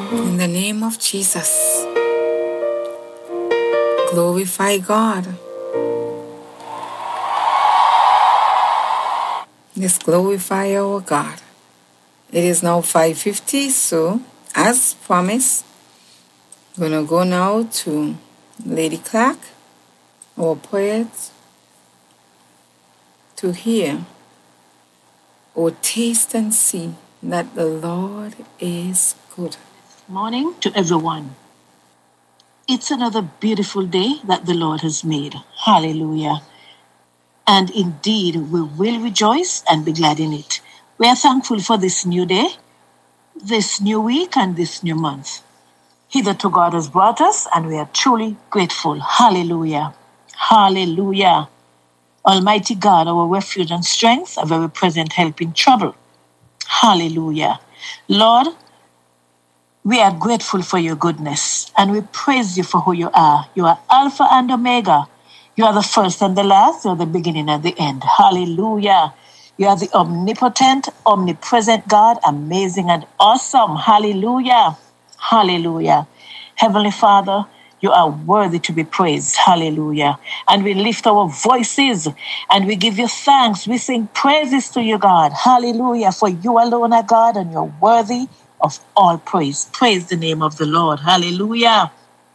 In the name of Jesus, glorify God. Let's glorify our God. It is now 5:50, so as promised, we're going to go now to Lady Clark, our poet, to hear, or taste and see that the Lord is good. Morning to everyone. It's another beautiful day that the Lord has made. Hallelujah. And indeed, we will rejoice and be glad in it. We are thankful for this new day, this new week, and this new month. Hitherto God has brought us, and we are truly grateful. Hallelujah. Hallelujah. Almighty God, our refuge and strength, a very present help in trouble. Hallelujah. Lord, we are grateful for your goodness, and we praise you for who you are. You are Alpha and Omega. You are the first and the last. You are the beginning and the end. Hallelujah. You are the omnipotent, omnipresent God, amazing and awesome. Hallelujah. Hallelujah. Heavenly Father, you are worthy to be praised. Hallelujah. And we lift our voices and we give you thanks. We sing praises to you, God. Hallelujah. For you alone are God and you're worthy of all praise. Praise the name of the Lord. Hallelujah.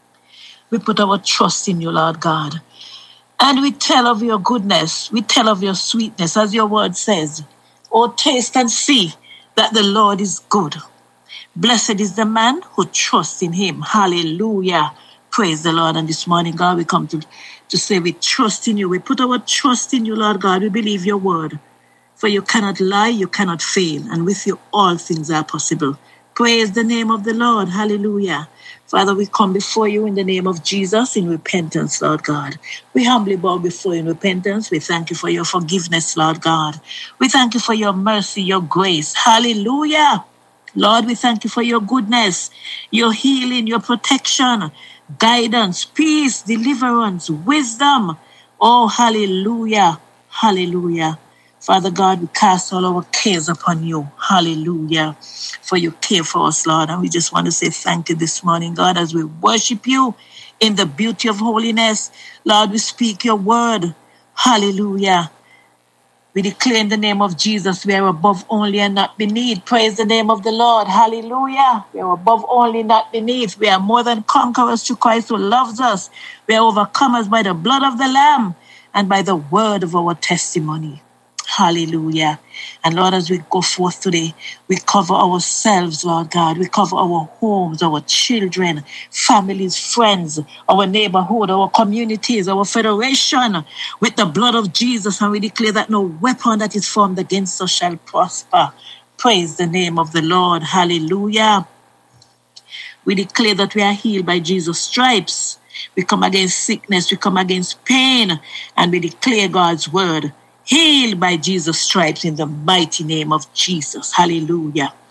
We put our trust in you, Lord God. And we tell of your goodness. We tell of your sweetness, as your word says. Oh, taste and see that the Lord is good. Blessed is the man who trusts in him. Hallelujah. Praise the Lord. And this morning, God, we come to say we trust in you. We put our trust in you, Lord God. We believe your word. For you cannot lie, you cannot fail. And with you, all things are possible. Praise the name of the Lord. Hallelujah. Father, we come before you in the name of Jesus in repentance, Lord God. We humbly bow before you in repentance. We thank you for your forgiveness, Lord God. We thank you for your mercy, your grace. Hallelujah. Lord, we thank you for your goodness, your healing, your protection, guidance, peace, deliverance, wisdom. Oh, hallelujah. Hallelujah. Father God, we cast all our cares upon you. Hallelujah. For you care for us, Lord. And we just want to say thank you this morning, God, as we worship you in the beauty of holiness. Lord, we speak your word. Hallelujah. We declare in the name of Jesus, we are above only and not beneath. Praise the name of the Lord. Hallelujah. We are above only, not beneath. We are more than conquerors to Christ who loves us. We are overcomers by the blood of the Lamb and by the word of our testimony. Hallelujah. And Lord, as we go forth today, we cover ourselves, Lord God. We cover our homes, our children, families, friends, our neighborhood, our communities, our federation with the blood of Jesus. And we declare that no weapon that is formed against us shall prosper. Praise the name of the Lord. Hallelujah. We declare that we are healed by Jesus' stripes. We come against sickness. We come against pain. And we declare God's word. Healed by Jesus' stripes in the mighty name of Jesus. Hallelujah.